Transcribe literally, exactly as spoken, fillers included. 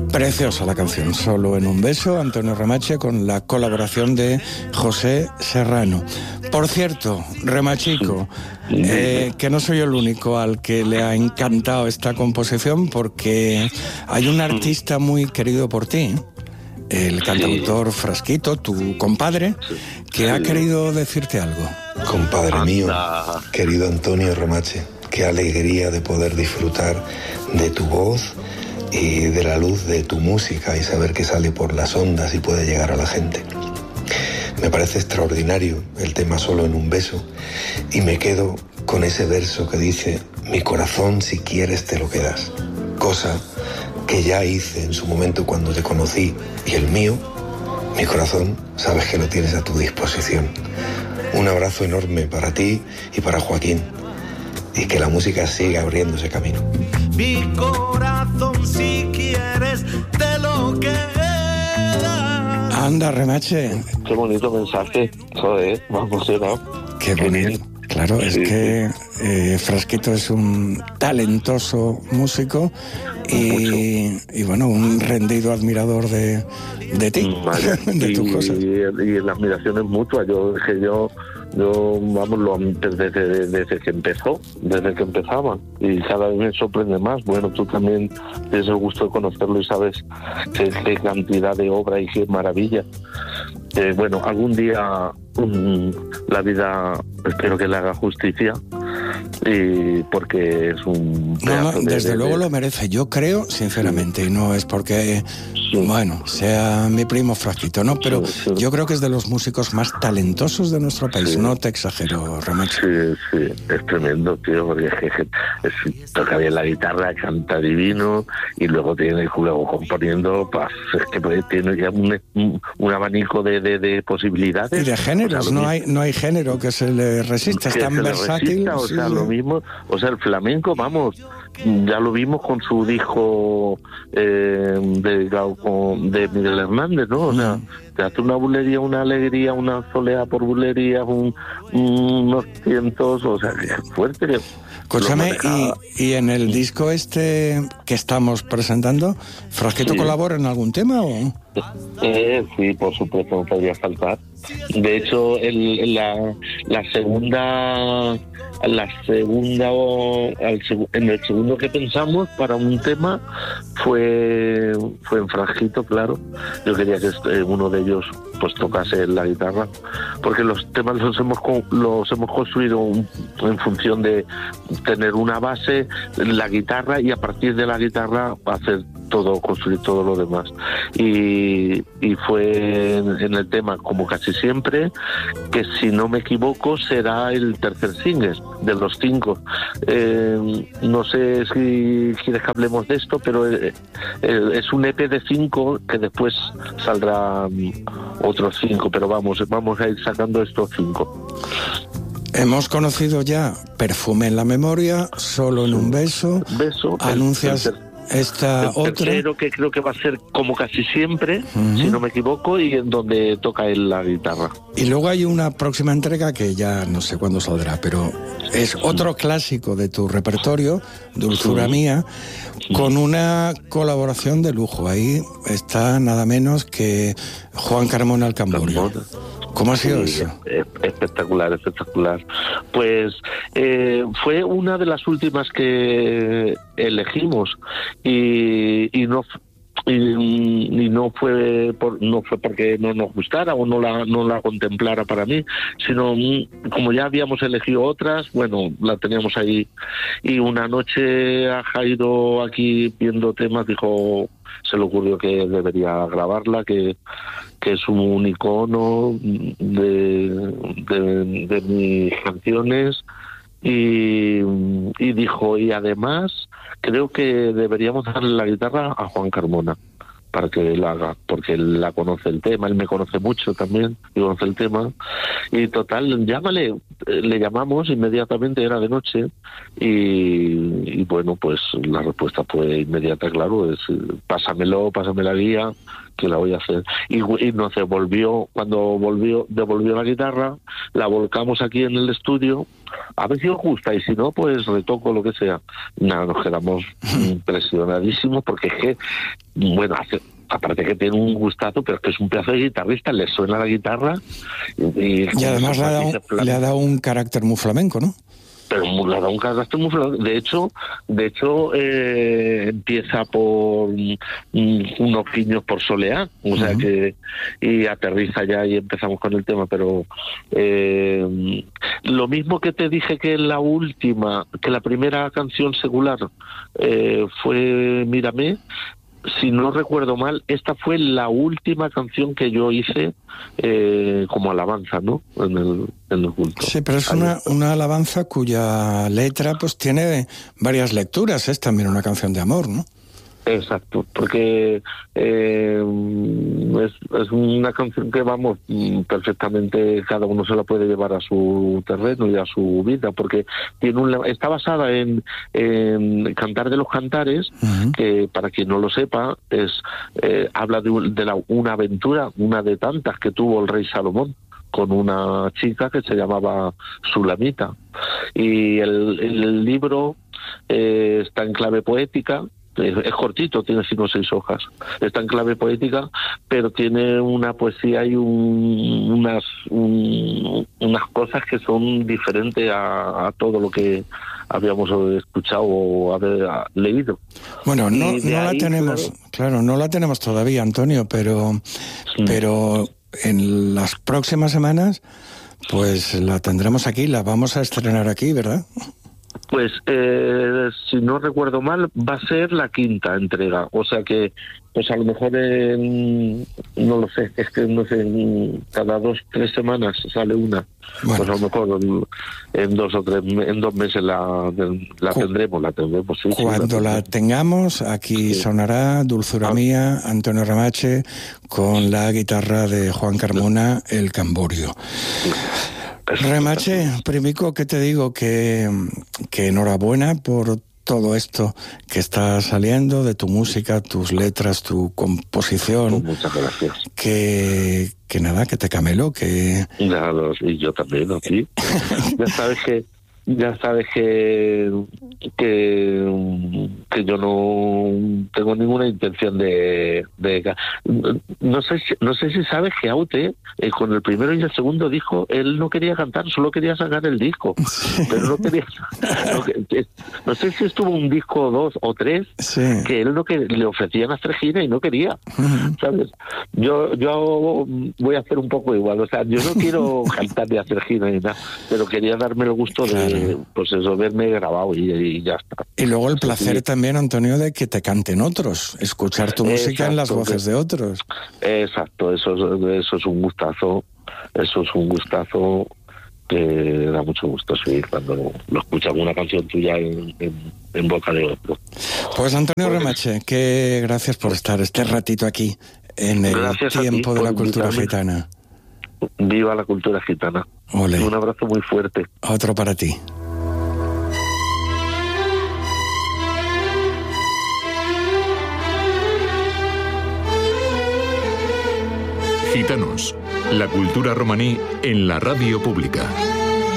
Preciosa la canción, Solo en un beso, Antonio Remache, con la colaboración de José Serrano. Por cierto, Remachico, eh, que no soy el único al que le ha encantado esta composición, porque hay un artista muy querido por ti, el cantautor Frasquito, tu compadre, que ha querido decirte algo. Compadre mío, querido Antonio Remache, qué alegría de poder disfrutar de tu voz y de la luz de tu música y saber que sale por las ondas y puede llegar a la gente. Me parece extraordinario el tema Solo en un beso y me quedo con ese verso que dice: mi corazón si quieres te lo quedas, cosa que ya hice en su momento cuando te conocí, y el mío, mi corazón, sabes que lo tienes a tu disposición. Un abrazo enorme para ti y para Joaquín, y que la música siga abriéndose camino. Mi corazón si quieres te lo quedas. Anda, Remache. Qué bonito mensaje, joder, me ha emocionado. Qué bonito. Claro, es que eh, Frasquito es un talentoso músico y, y bueno, un rendido admirador de, de ti, vale. de tus y, cosas. Y, y la admiración es mutua. Yo que yo, yo vamos, lo, desde, desde, desde que empezó, desde que empezaba, y cada vez me sorprende más. Bueno, tú también tienes el gusto de conocerlo y sabes qué, qué cantidad de obra y qué maravilla. Eh, bueno, algún día um, la vida espero que le haga justicia, y porque es un no, no, de, desde de, luego de... lo merece, yo creo sinceramente, y no es porque sí. bueno, sea mi primo Frasquito, no, pero sí, sí. yo creo que es de los músicos más talentosos de nuestro país, sí. no te exagero, Remache. Sí, sí, es tremendo, tío, porque es que es, toca bien la guitarra, canta divino, y luego tiene luego componiendo, pues, es que pues, tiene ya un, un, un abanico de, de, de posibilidades. Y de géneros, o sea, no hay no hay género que se le resista, es tan versátil. Resista, o sí, sea, sí. lo mismo, o sea, el flamenco, vamos, ya lo vimos con su disco eh, de, de Miguel Hernández, ¿no? O sea, mm. te hace una bulería, una alegría, una soleá por bulería, un, unos cientos, o sea, es fuerte. Que Escúchame, y, y en el disco este que estamos presentando, ¿Frasquito sí. colabora en algún tema o...? Eh, sí, por supuesto, no podría faltar. De hecho, el, la, la segunda... la segunda al, en el segundo que pensamos para un tema fue fue en Frasquito, claro. Yo quería que uno de ellos pues tocase la guitarra, porque los temas los hemos los hemos construido en función de tener una base, la guitarra, y a partir de la guitarra hacer todo, construir todo lo demás. Y, y fue en, en el tema, como casi siempre, que si no me equivoco será el tercer single de los cinco. Eh, no sé si quieres que hablemos de esto, pero eh, eh, es un E P de cinco que después saldrá um, otros cinco, pero vamos, vamos a ir sacando estos cinco. Hemos conocido ya Perfume en la memoria, Solo en un beso, beso anuncias... El, el esta el otra tercero, que creo que va a ser como casi siempre, uh-huh. si no me equivoco, y en donde toca él la guitarra. Y luego hay una próxima entrega que ya no sé cuándo saldrá, pero es otro clásico de tu repertorio, Dulzura uh-huh. mía, con una colaboración de lujo. Ahí está nada menos que Juan Carmona al Camborio. ¿Cómo ha sido sí, eso? Espectacular, espectacular. Pues eh, fue una de las últimas que elegimos y, y no y, y no fue por, no fue porque no nos gustara o no la no la contemplara para mí, sino como ya habíamos elegido otras, bueno, la teníamos ahí, y una noche a Jairo aquí viendo temas dijo, se le ocurrió que debería grabarla, que que es un icono de, de, de mis canciones, y, y dijo, y además creo que deberíamos darle la guitarra a Juan Carmona para que la haga, porque él la conoce el tema, él me conoce mucho también, y conoce el tema, y total, llámale, le llamamos inmediatamente, era de noche, y, y bueno, pues la respuesta fue inmediata, claro, es pásamelo, pásame la guía, que la voy a hacer. Y, y nos devolvió, cuando volvió, devolvió la guitarra, la volcamos aquí en el estudio, a ver si os gusta, y si no, pues retoco lo que sea. Nada, nos quedamos impresionadísimos, porque es que, bueno, hace, aparte que tiene un gustazo, pero es que es un pedazo de guitarrista, le suena la guitarra. Y, y además le ha, dado, le ha dado un carácter muy flamenco, ¿no? Pero le ha dado un carácter muy flamenco. De hecho, de hecho eh, empieza por mm, unos guiños por Soleá, o sea uh-huh. que y aterriza ya y empezamos con el tema. Pero eh, lo mismo que te dije que la última, que la primera canción secular eh, fue Mírame. Si no recuerdo mal, esta fue la última canción que yo hice eh, como alabanza, ¿no? En el, en el culto. Sí, pero es una, una alabanza cuya letra pues tiene varias lecturas, es también una canción de amor, ¿no? Exacto, porque eh, es, es una canción que, vamos, perfectamente cada uno se la puede llevar a su terreno y a su vida, porque tiene un, está basada en, en Cantar de los Cantares, uh-huh. que para quien no lo sepa, es eh, habla de, de la, una aventura, una de tantas que tuvo el rey Salomón con una chica que se llamaba Sulamita. Y el, el libro eh, está en clave poética. Es cortito, tiene cinco o seis hojas. Está en clave poética, pero tiene una poesía y un, unas un, unas cosas que son diferentes a, a todo lo que habíamos escuchado o haber leído. Bueno, no, no la ahí, tenemos, claro, claro, no la tenemos todavía, Antonio, pero, sí. pero en las próximas semanas, pues la tendremos aquí, la vamos a estrenar aquí, ¿verdad? Pues, eh, si no recuerdo mal, va a ser la quinta entrega. O sea que, pues a lo mejor, en, no lo sé, es que no sé, en cada dos, tres semanas sale una. Bueno. Pues a lo mejor en, en dos o tres, en dos meses la, la Cu- tendremos, la tendremos. Sí, Cuando sí, la, la tengamos, aquí sí. sonará Dulzura ah. Mía, Antonio Remache, con la guitarra de Juan Carmona, El Camborio. Sí. Remache, primico, ¿qué te digo? Que, que enhorabuena por todo esto que está saliendo de tu música, tus letras, tu composición. Muchas gracias. Que, que nada, que te camelo, que... Claro, y yo también, ¿no? Sí. Ya sabes que... Ya sabes que, que que yo no tengo ninguna intención de, de no sé si, no sé si sabes que Aute eh, con el primero y el segundo disco él no quería cantar, solo quería sacar el disco, sí. pero no quería no, no sé si estuvo un disco o dos o tres sí. que él no que le ofrecían hacer gira y no quería, uh-huh. ¿sabes? Yo yo voy a hacer un poco igual, o sea, yo no quiero cantar ni hacer gira ni nada, pero quería darme el gusto claro. de pues eso, verme grabado y, y ya está. Y luego el placer sí. también, Antonio, de que te canten otros, escuchar tu música exacto, en las voces de otros. Exacto, eso, eso es un gustazo, eso es un gustazo que da mucho gusto seguir cuando lo escuchas una canción tuya en, en, en boca de otro. Pues Antonio pues, Remache, que gracias por estar este ratito aquí en el tiempo de la cultura gitana. Viva la cultura gitana. Ole. Un abrazo muy fuerte. Otro para ti. Gitanos, la cultura romaní en la radio pública.